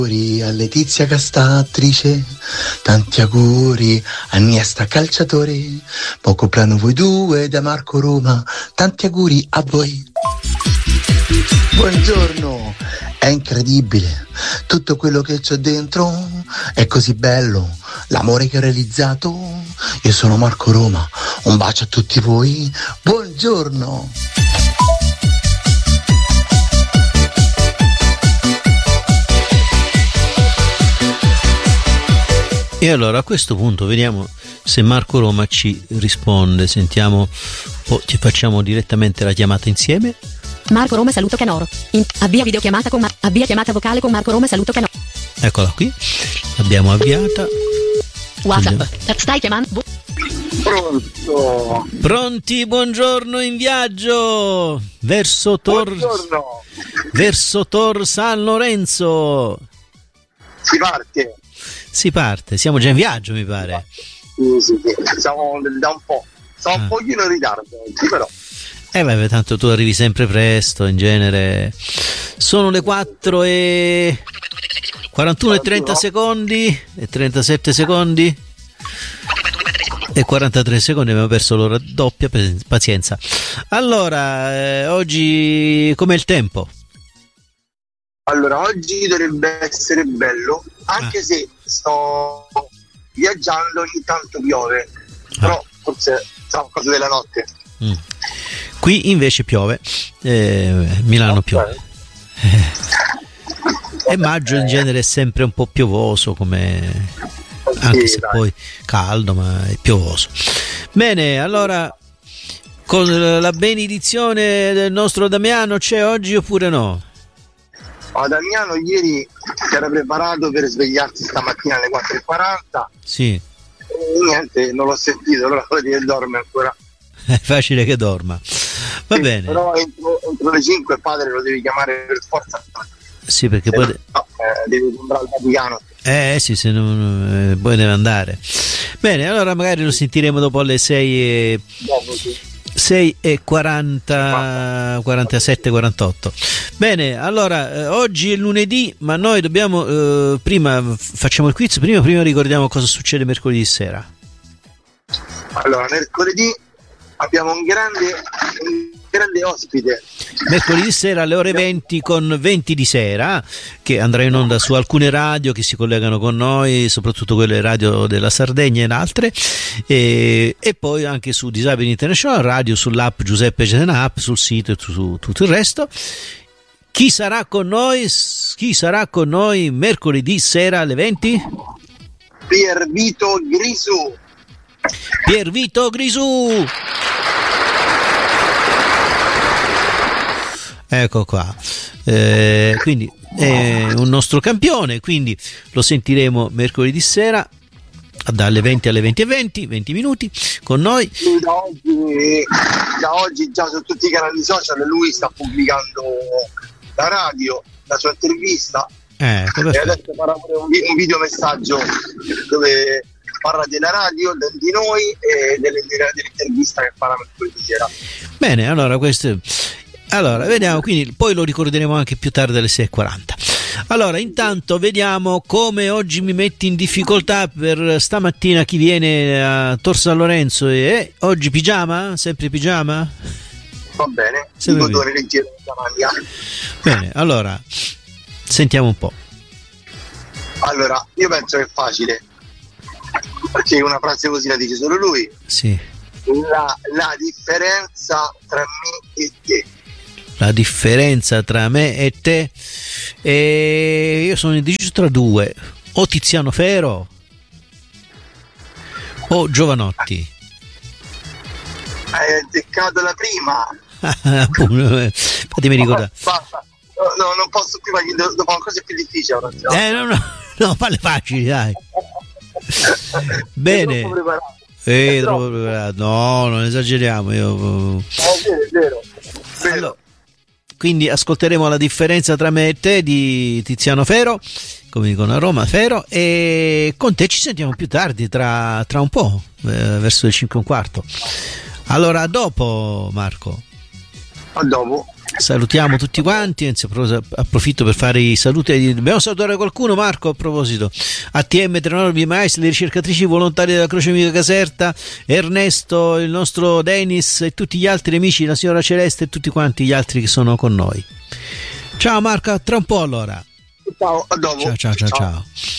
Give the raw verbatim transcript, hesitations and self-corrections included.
Auguri a Letizia Castatrice, tanti auguri a Niesta calciatore, poco plano voi due da Marco Roma, tanti auguri a voi. Buongiorno, è incredibile, tutto quello che c'è dentro è così bello, l'amore che ho realizzato, io sono Marco Roma, un bacio a tutti voi, buongiorno. E allora a questo punto vediamo se Marco Roma ci risponde, sentiamo, oh, ci facciamo direttamente la chiamata insieme. Marco Roma, saluto Canoro. In- avvia videochiamata con Mar- avvia chiamata vocale con Marco Roma, saluto Canoro. Eccola qui, l'abbiamo avviata. WhatsApp, stai chiamando? Pronto? Pronti, buongiorno, in viaggio verso Tor Buongiorno. verso Tor San Lorenzo. Si parte? Si parte, siamo già in viaggio, mi pare. Sì, sì, sì. Siamo da un po'. Siamo Ah. un pochino in ritardo, sì, però. Eh beh, tanto tu arrivi sempre presto, in genere. Sono le quattro e quarantuno e trenta secondi e trentasette secondi e quarantatré secondi, abbiamo perso l'ora doppia, pazienza. Allora, eh, oggi com'è il tempo? Allora, oggi dovrebbe essere bello, anche Ah. se sto viaggiando, ogni tanto piove, però Ah. forse sarà qualcosa della notte. Mm. Qui invece piove, eh, Milano Ok. piove. E maggio in genere è sempre un po' piovoso, come anche Sì, se dai. poi caldo, ma è piovoso. Bene, allora con la benedizione del nostro Damiano c'è oggi oppure no? Ma Damiano ieri si era preparato per svegliarsi stamattina alle quattro e quaranta Sì, e niente, non l'ho sentito, allora vuol dire che dorme ancora. è facile che dorma. Va Sì, bene, però entro, entro le cinque il padre lo devi chiamare per forza. sì, perché Se poi... no, eh, devi comprare il Vaticano. Eh sì, se non, eh, poi deve andare. Bene, allora magari lo sentiremo dopo alle sei e... Dopo, sì. sei e quaranta, quarantasette, quarantotto. Bene, allora eh, oggi è lunedì, ma noi dobbiamo eh, prima f- facciamo il quiz, prima, prima ricordiamo cosa succede mercoledì sera. Allora, mercoledì abbiamo un grande, un grande ospite. Mercoledì sera alle ore venti con venti di sera, che andrà in onda su alcune radio che si collegano con noi, soprattutto quelle radio della Sardegna ed altre, e, e poi anche su Disabili International Radio, sull'app Giuseppe Cetena App, sul sito e su, su tutto il resto. Chi sarà con noi? Chi sarà con noi mercoledì sera alle venti? Piervito Grisù. Piervito Grisù. Ecco qua, eh, quindi è un nostro campione, quindi lo sentiremo mercoledì sera dalle venti alle venti e venti, venti minuti con noi. Lui da oggi, da oggi già su tutti i canali social lui sta pubblicando la radio, la sua intervista, Ecco, e perfetto. adesso farà pure un, vi- un video messaggio dove parla della radio, de- di noi e delle, delle- dell'intervista che farà mercoledì sera. Bene, allora questo... Allora, vediamo, quindi poi lo ricorderemo anche più tardi alle sei e quaranta. Allora, intanto vediamo come oggi mi metti in difficoltà per stamattina chi viene a Tor San Lorenzo. E eh, oggi pigiama? Sempre pigiama? Va bene, i Sempre cotoni leggeri da maglia. Bene, allora, sentiamo un po'. Allora, io penso che è facile, perché una frase così la dice solo lui. Sì, La, la differenza tra me e te. la differenza tra me e te, e io sono indeciso tra due, o Tiziano Ferro o Giovanotti. Hai azzeccato la prima. Fatemi ricordare. Basta. No, no, non posso più, perché do- dopo cose più difficili ora. Eh, no, no, no, falle facili, dai. Bene. Sono troppo preparato. Eh, È troppo troppo. preparato. No, non esageriamo. Io... Eh, è vero, è vero. Vero. Allora, quindi ascolteremo la differenza tra me e te di Tiziano Ferro, come dicono a Roma, Ferro, e con te ci sentiamo più tardi, tra, tra un po', eh, verso le cinque e un quarto. Allora, a dopo, Marco. A dopo. salutiamo tutti quanti, anzi approfitto per fare i saluti. Dobbiamo salutare qualcuno, Marco, a proposito. A T M Trenorbi Maestri, le ricercatrici volontarie della Croce Amica Caserta, Ernesto, il nostro Dennis e tutti gli altri amici, la signora Celeste e tutti quanti gli altri che sono con noi. Ciao Marco, tra un po' allora. Ciao, a dopo. Ciao ciao ciao ciao. ciao.